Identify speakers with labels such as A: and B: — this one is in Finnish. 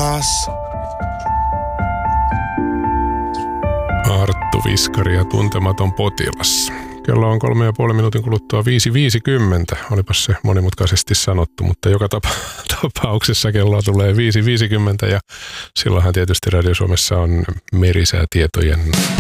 A: taas.
B: Arttu Viskari ja tuntematon potilas. Kello on 3,5 minuutin kuluttua 5.50. Olipas se monimutkaisesti sanottu, mutta joka tapauksessa kello tulee 5.50 ja silloinhan tietysti Radio Suomessa on merisäätietojen